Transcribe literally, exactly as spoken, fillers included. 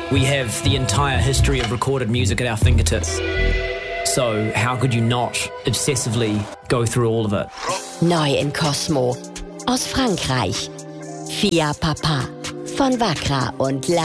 We have the entire history of recorded music at our fingertips. So how could you not obsessively go through all of it? Neu in Cosmo. Aus Frankreich. Fia Papa von Vakra und La